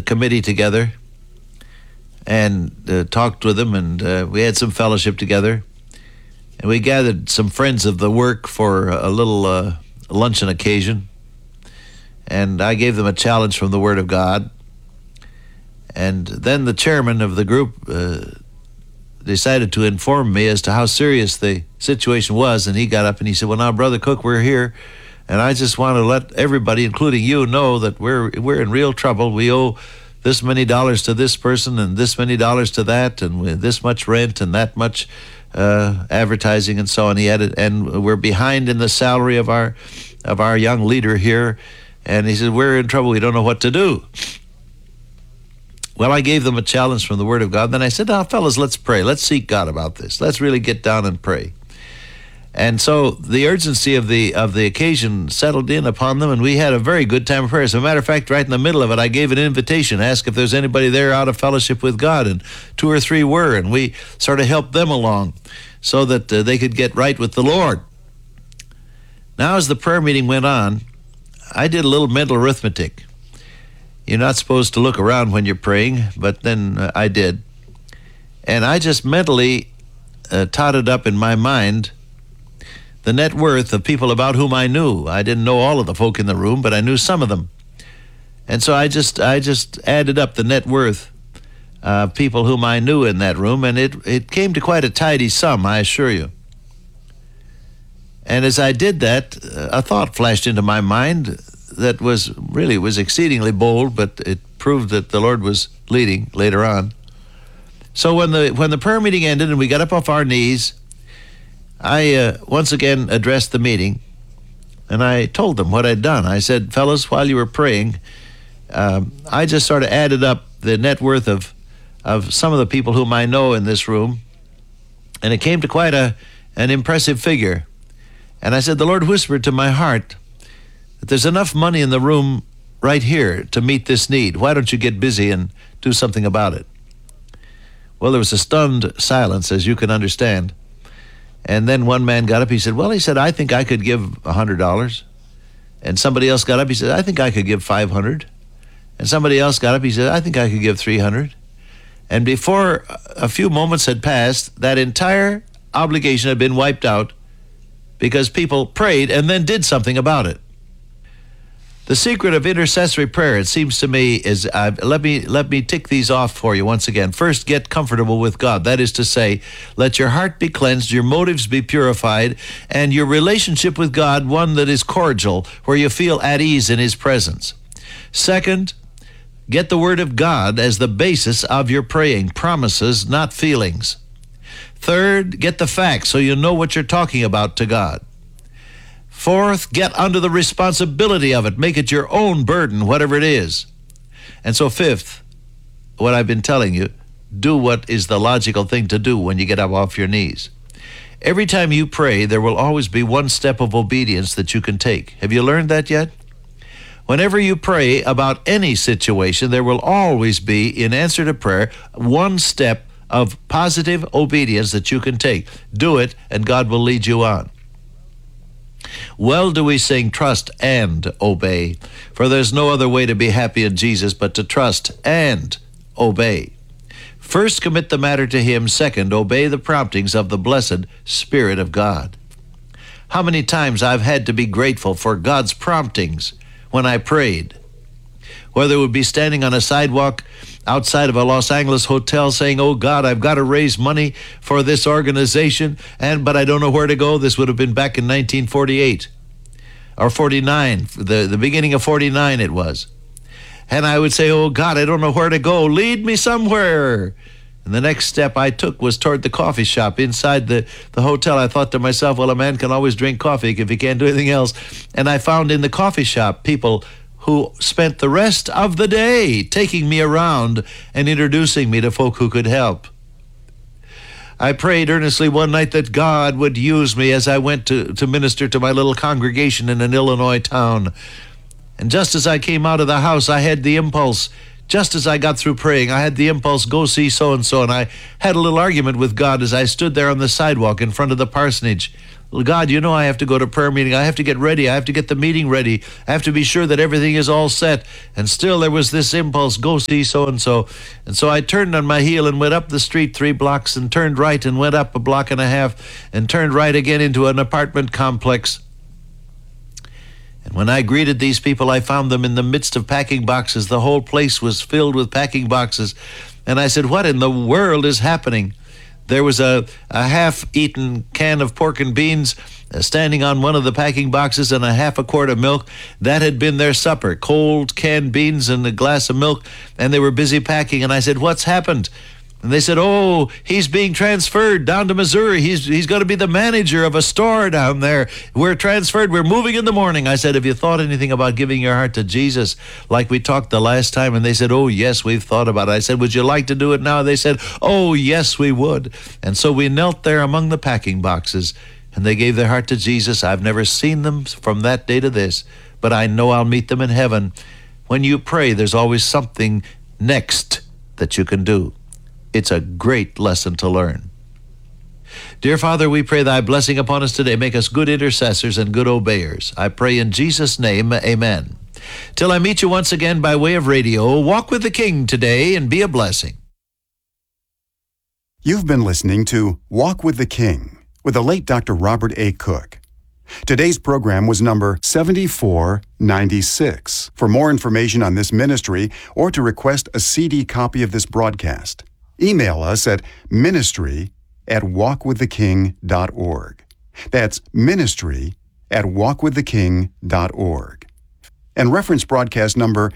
committee together and talked with them, and we had some fellowship together. And we gathered some friends of the work for a little luncheon occasion. And I gave them a challenge from the Word of God. And then the chairman of the group decided to inform me as to how serious the situation was. And he got up and he said, well, now, Brother Cook, we're here. And I just want to let everybody, including you, know that we're in real trouble. We owe this many dollars to this person and this many dollars to that, and this much rent and that much advertising and so on. He added, and we're behind in the salary of our young leader here. And he said, we're in trouble. We don't know what to do. Well, I gave them a challenge from the Word of God. Then I said, now, fellas, let's pray. Let's seek God about this. Let's really get down and pray. And so the urgency of the occasion settled in upon them, and we had a very good time of prayer. As a matter of fact, right in the middle of it, I gave an invitation, asked if there's anybody there out of fellowship with God, and 2 or 3 were, and we sort of helped them along so that they could get right with the Lord. Now, as the prayer meeting went on, I did a little mental arithmetic. You're not supposed to look around when you're praying, but then I did. And I just mentally totted up in my mind the net worth of people about whom I knew. I didn't know all of the folk in the room, but I knew some of them. And so I just added up the net worth of people whom I knew in that room, and it came to quite a tidy sum, I assure you. And as I did that, a thought flashed into my mind that was exceedingly bold, but it proved that the Lord was leading later on. So when the prayer meeting ended and we got up off our knees, I once again addressed the meeting, and I told them what I'd done. I said, fellas, while you were praying, I just sort of added up the net worth of some of the people whom I know in this room, and it came to quite an impressive figure. And I said, the Lord whispered to my heart that there's enough money in the room right here to meet this need. Why don't you get busy and do something about it? Well, there was a stunned silence, as you can understand. And then one man got up. He said, I think I could give $100. And somebody else got up. He said, I think I could give $500. And somebody else got up. He said, I think I could give $300. And before a few moments had passed, that entire obligation had been wiped out because people prayed and then did something about it. The secret of intercessory prayer, it seems to me, is, let me tick these off for you once again. First, get comfortable with God. That is to say, let your heart be cleansed, your motives be purified, and your relationship with God one that is cordial, where you feel at ease in His presence. Second, get the Word of God as the basis of your praying, promises, not feelings. Third, get the facts so you know what you're talking about to God. Fourth, get under the responsibility of it. Make it your own burden, whatever it is. And so fifth, what I've been telling you, do what is the logical thing to do when you get up off your knees. Every time you pray, there will always be one step of obedience that you can take. Have you learned that yet? Whenever you pray about any situation, there will always be, in answer to prayer, one step of positive obedience that you can take. Do it, and God will lead you on. Well do we sing, trust and obey, for there's no other way to be happy in Jesus but to trust and obey. First, commit the matter to Him. Second, obey the promptings of the blessed Spirit of God. How many times I've had to be grateful for God's promptings when I prayed. Whether it would be standing on a sidewalk outside of a Los Angeles hotel saying, oh God, I've got to raise money for this organization, but I don't know where to go. This would have been back in 1948 or 49, the beginning of 49 it was. And I would say, oh God, I don't know where to go. Lead me somewhere. And the next step I took was toward the coffee shop inside the hotel. I thought to myself, well, a man can always drink coffee if he can't do anything else. And I found in the coffee shop people who spent the rest of the day taking me around and introducing me to folk who could help. I prayed earnestly one night that God would use me as I went to minister to my little congregation in an Illinois town. And just as I came out of the house, I had the impulse, just as I got through praying, I had the impulse, go see so-and-so. And I had a little argument with God as I stood there on the sidewalk in front of the parsonage God, you know I have to go to prayer meeting. I have to get ready. I have to get the meeting ready. I have to be sure that everything is all set. And still there was this impulse, go see so-and-so. And so I turned on my heel and went up the street 3 blocks and turned right and went up 1.5 blocks and turned right again into an apartment complex. And when I greeted these people, I found them in the midst of packing boxes. The whole place was filled with packing boxes. And I said, what in the world is happening? There was a half-eaten can of pork and beans standing on one of the packing boxes and a half a quart of milk. That had been their supper, cold canned beans and a glass of milk, and they were busy packing. And I said, what's happened? And they said, oh, he's being transferred down to Missouri. He's going to be the manager of a store down there. We're transferred. We're moving in the morning. I said, have you thought anything about giving your heart to Jesus like we talked the last time? And they said, oh, yes, we've thought about it. I said, would you like to do it now? They said, oh, yes, we would. And so we knelt there among the packing boxes, and they gave their heart to Jesus. I've never seen them from that day to this, but I know I'll meet them in heaven. When you pray, there's always something next that you can do. It's a great lesson to learn. Dear Father, we pray thy blessing upon us today. Make us good intercessors and good obeyers. I pray in Jesus' name, amen. Till I meet you once again by way of radio, walk with the King today and be a blessing. You've been listening to Walk with the King with the late Dr. Robert A. Cook. Today's program was number 7496. For more information on this ministry or to request a CD copy of this broadcast, email us at ministry@walkwiththeking.org. That's ministry@walkwiththeking.org. And reference broadcast number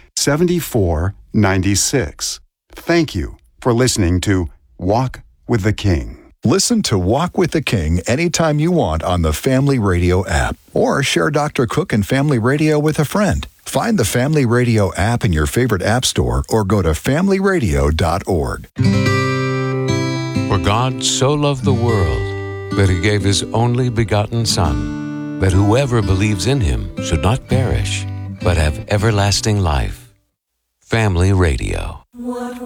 7496. Thank you for listening to Walk with the King. Listen to Walk with the King anytime you want on the Family Radio app, or share Dr. Cook and Family Radio with a friend. Find the Family Radio app in your favorite app store or go to familyradio.org. For God so loved the world that he gave his only begotten Son, that whoever believes in him should not perish, but have everlasting life. Family Radio.